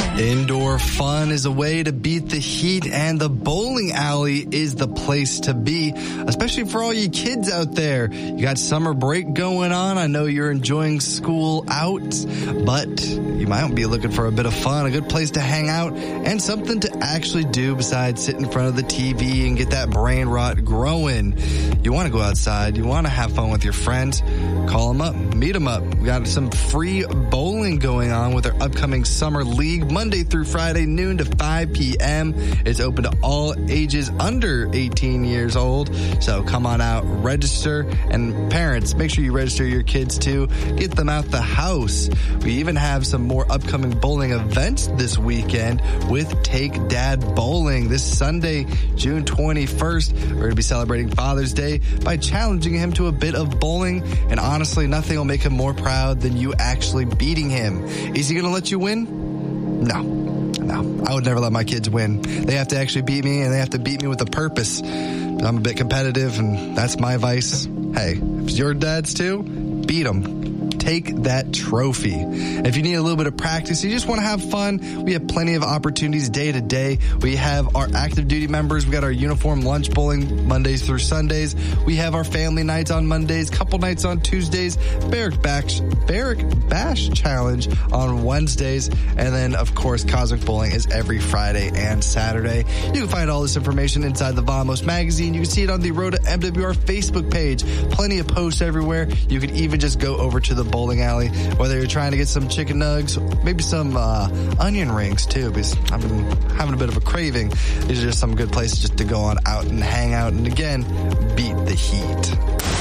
Indoor fun is a way to beat the heat, and the bowling alley is the place to be, especially for all you kids out there. You got summer break going on. I know you're enjoying school out, but you might be looking for a bit of fun, a good place to hang out, and something to actually do besides sit in front of the TV and get that brain rot growing. You want to go outside. You want to have fun with your friends. Call them up. Meet them up. We got some free bowling going on with our upcoming summer league, Monday through Friday, noon to 5 p.m. It's open to all ages under 18 years old. So come on out, register, and parents, make sure you register your kids too. Get them out the house. We even have some more upcoming bowling events this weekend with Take Dad Bowling. This Sunday, June 21st, we're going to be celebrating Father's Day by challenging him to a bit of bowling. And honestly, nothing will make him more proud than you actually beating him. Is he going to let you win? No, I would never let my kids win. They have to actually beat me, and they have to beat me with a purpose. I'm a bit competitive, and that's my advice. Hey, if it's your dad's too, beat them. Take that trophy. If you need a little bit of practice, you just want to have fun, we have plenty of opportunities day to day. We have our active duty members. We got our uniform lunch bowling Mondays through Sundays. We have our family nights on Mondays, couple nights on Tuesdays, Barrack Bash Challenge on Wednesdays, and then, of course, Cosmic Bowling is every Friday and Saturday. You can find all this information inside the Vamos magazine. You can see it on the Road to MWR Facebook page. Plenty of posts everywhere. You can even just go over to the bowling alley, whether you're trying to get some chicken nugs, maybe some onion rings too, because I've been having a bit of a craving. These are just some good places just to go on out and hang out and, again, beat the heat.